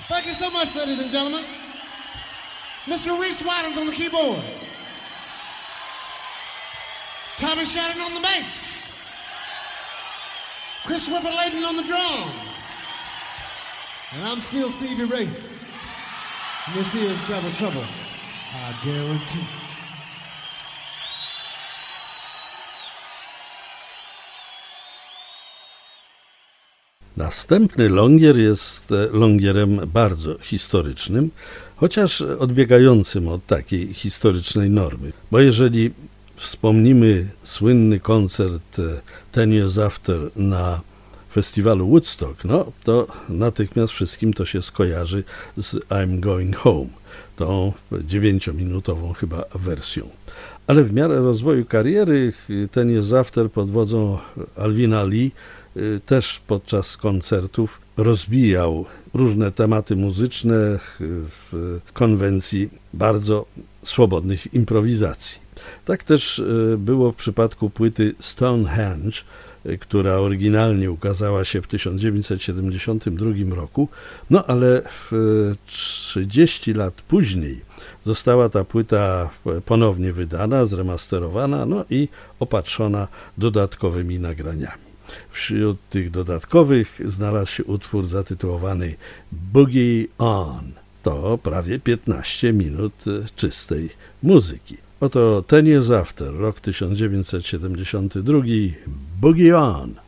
Thank you so much, ladies and gentlemen. Mr. Reese Wadens on the keyboards. Tommy Shannon on the bass. Chris Whipperlayden on the drums. And I'm still Stevie Ray. And this here is Double Trouble, I guarantee. Następny longier jest longierem bardzo historycznym, chociaż odbiegającym od takiej historycznej normy. Bo jeżeli wspomnimy słynny koncert Ten Years After na festiwalu Woodstock, no to natychmiast wszystkim to się skojarzy z I'm Going Home, tą 9-minutową chyba wersją. Ale w miarę rozwoju kariery Ten Years After pod wodzą Alvina Lee też podczas koncertów rozbijał różne tematy muzyczne w konwencji bardzo swobodnych improwizacji. Tak też było w przypadku płyty Stonehenge, która oryginalnie ukazała się w 1972 roku, no ale 30 lat później została ta płyta ponownie wydana, zremasterowana, no i opatrzona dodatkowymi nagraniami. Wśród tych dodatkowych znalazł się utwór zatytułowany Boogie On. To prawie 15 minut czystej muzyki. Oto Ten Years After, rok 1972, Boogie On.